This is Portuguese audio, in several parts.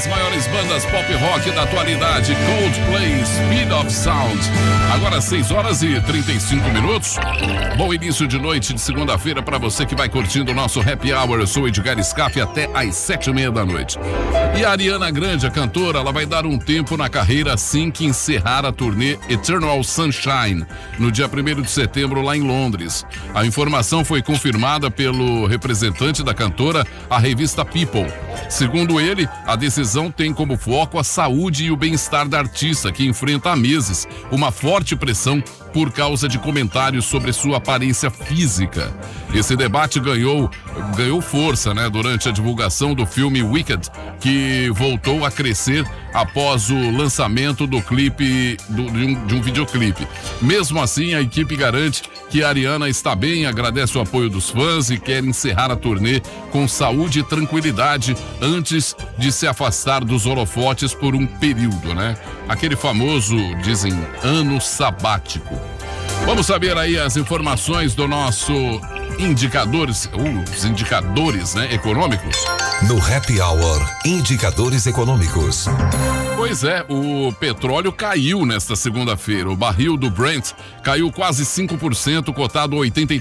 das maiores bandas pop rock da atualidade, Coldplay, Speed of Sound. Agora 6h35. Bom início de noite de segunda-feira para você que vai curtindo o nosso Happy Hour. Eu sou Edgar Scaff até às 7h30. E a Ariana Grande, a cantora, ela vai dar um tempo na carreira assim que encerrar a turnê Eternal Sunshine, no dia 1º de setembro lá em Londres. A informação foi confirmada pelo representante da cantora, a revista People. Segundo ele, a decisão tem como foco a saúde e o bem-estar da artista, que enfrenta há meses uma forte pressão por causa de comentários sobre sua aparência física. Esse debate ganhou força, durante a divulgação do filme Wicked, que voltou a crescer após o lançamento do clipe, de um videoclipe. Mesmo assim, a equipe garante que a Ariana está bem, agradece o apoio dos fãs e quer encerrar a turnê com saúde e tranquilidade antes de se afastar dos holofotes por um período, Aquele famoso, dizem, ano sabático. Vamos saber aí as informações do nosso os indicadores, econômicos. No Happy Hour, indicadores econômicos. Pois é, o petróleo caiu nesta segunda-feira. O barril do Brent caiu quase 5%, cotado a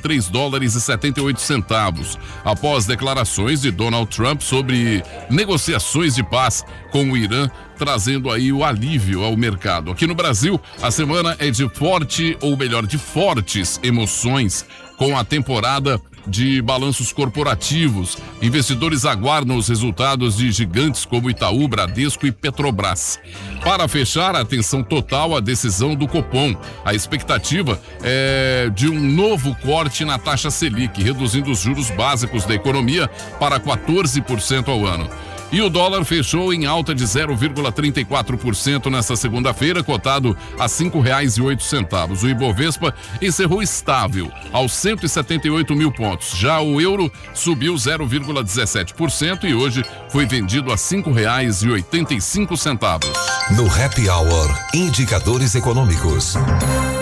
$83,78, após declarações de Donald Trump sobre negociações de paz com o Irã, trazendo aí o alívio ao mercado. Aqui no Brasil, a semana é de fortes emoções com a temporada de balanços corporativos. Investidores aguardam os resultados de gigantes como Itaú, Bradesco e Petrobras. Para fechar, atenção total à decisão do Copom. A expectativa é de um novo corte na taxa Selic, reduzindo os juros básicos da economia para 14% ao ano. E o dólar fechou em alta de 0,34% nesta segunda-feira, cotado a R$ 5,08. O Ibovespa encerrou estável aos 178 mil pontos. Já o euro subiu 0,17% e hoje foi vendido a R$ 5,85. No Happy Hour, indicadores econômicos.